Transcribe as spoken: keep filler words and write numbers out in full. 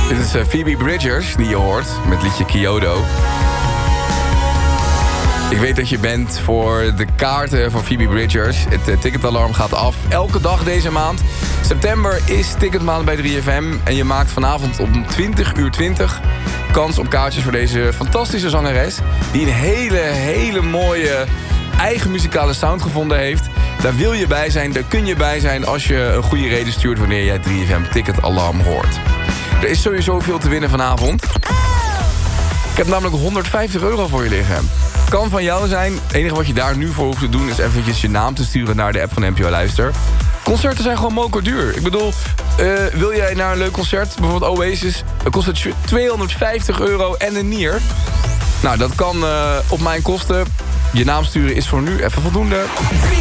Dit is uh, Phoebe Bridgers, die je hoort, met het liedje Kyoto. Ik weet dat je bent voor de kaarten van Phoebe Bridgers. Het uh, ticketalarm gaat af elke dag deze maand. September is ticketmaand bij drie F M. En je maakt vanavond om twintig uur twintig kans op kaartjes voor deze fantastische zangeres. Die een hele, hele mooie eigen muzikale sound gevonden heeft. Daar wil je bij zijn, daar kun je bij zijn als je een goede reden stuurt wanneer jij drie F M ticketalarm hoort. Er is sowieso veel te winnen vanavond. Ik heb namelijk honderdvijftig euro voor je liggen. Kan van jou zijn. Het enige wat je daar nu voor hoeft te doen is eventjes je naam te sturen naar de app van N P O Luister. Concerten zijn gewoon moker duur. Ik bedoel, uh, wil jij naar een leuk concert, bijvoorbeeld Oasis, dan kost het tweehonderdvijftig euro en een nier. Nou, dat kan uh, op mijn kosten. Je naam sturen is voor nu even voldoende.